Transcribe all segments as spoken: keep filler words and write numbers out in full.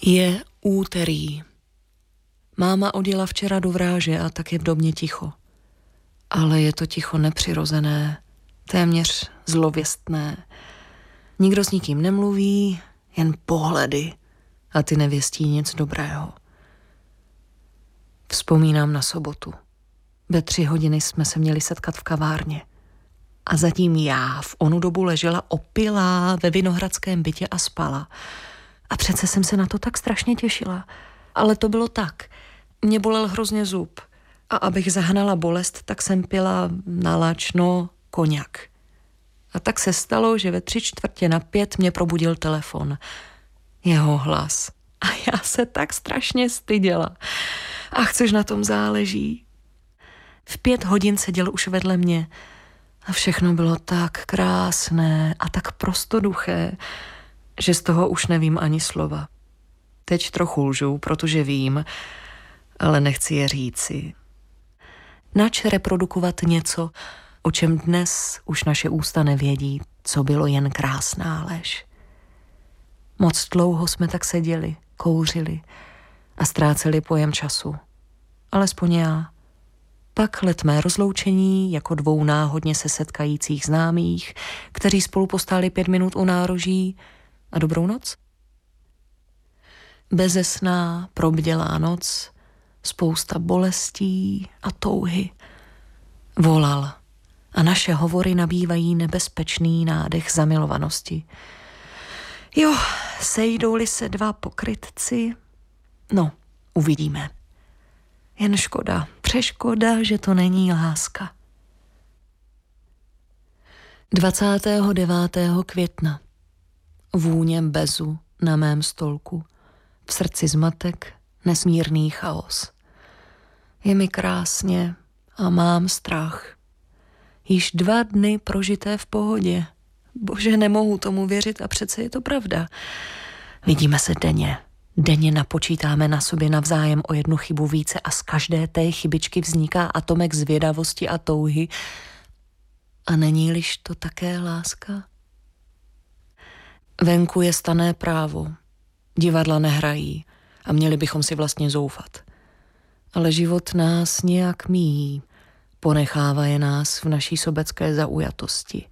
Je úterý. Máma odjela včera do Vráže a tak je v domě ticho. Ale je to ticho nepřirozené, téměř zlověstné. Nikdo s nikým nemluví, jen pohledy a ty nevěstí nic dobrého. Vzpomínám na sobotu. Ve tři hodiny jsme se měli setkat v kavárně. A zatím já v onu dobu ležela opilá ve vinohradském bytě a spala. A přece jsem se na to tak strašně těšila. Ale to bylo tak. Mě bolel hrozně zub. A abych zahnala bolest, tak jsem pila nalačno koňak. A tak se stalo, že ve tři čtvrtě na pět mě probudil telefon. Jeho hlas. A já se tak strašně styděla. Ach, což na tom záleží. V pět hodin seděl už vedle mě a všechno bylo tak krásné a tak prostoduché, že z toho už nevím ani slova. Teď trochu lžu, protože vím, ale nechci je říci. Nač reprodukovat něco, o čem dnes už naše ústa nevědí, co bylo jen krásná lež. Moc dlouho jsme tak seděli, kouřili a ztráceli pojem času. Alespoň já. Pak let mé rozloučení jako dvou náhodně se setkajících známých, kteří spolu postáli pět minut u nároží a dobrou noc. Bezesná, probdělá noc, spousta bolestí a touhy. Volal a naše hovory nabývají nebezpečný nádech zamilovanosti. Jo, sejdou-li se dva pokrytci, no, uvidíme. Jen škoda, přeškoda, že to není láska. dvacátého devátého května. Vůně bezu na mém stolku. V srdci zmatek, nesmírný chaos. Je mi krásně a mám strach. Již dva dny prožité v pohodě. Bože, nemohu tomu věřit a přece je to pravda. Vidíme se denně. Denně napočítáme na sobě navzájem o jednu chybu více a z každé té chybičky vzniká atomek zvědavosti a touhy. A není-liž to také láska? Venku je stanné právo. Divadla nehrají a měli bychom si vlastně zoufat. Ale život nás nějak míjí. Ponechává je nás v naší sobecké zaujatosti.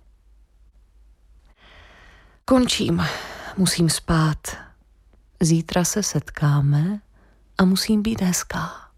Končím. Musím spát. Zítra se setkáme a musím být hezká.